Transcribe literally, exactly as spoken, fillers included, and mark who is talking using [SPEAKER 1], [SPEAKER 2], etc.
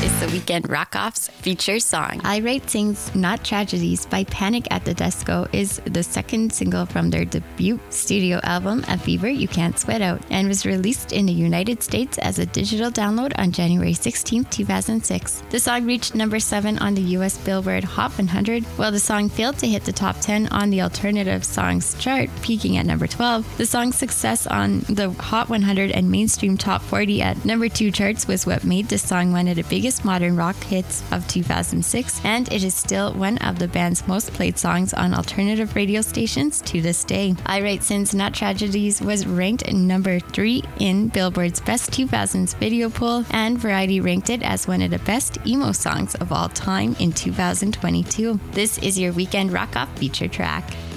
[SPEAKER 1] is the Weekend Rock-Off's feature song.
[SPEAKER 2] Irate sings Not Tragedies by Panic at the Disco is the second single from their debut studio album, A Fever You Can't Sweat Out, and was released in the United States as a digital download on January sixteenth, two thousand six. The song reached number seven on the U S Billboard Hot one hundred, while the song failed to hit the top ten on the alternative songs chart, peaking at number twelve. The song's success on the Hot one hundred and mainstream top forty at number two charts was what made this song one of the biggest modern rock hits of two thousand six, and it is still one of the band's most played songs on alternative radio stations to this day. Irate Sins Not Tragedies was ranked number three in Billboard's Best two thousands video poll, and Variety ranked it as one of the best emo songs of all time in two thousand twenty-two. This is your Weekend Rock-Off feature track.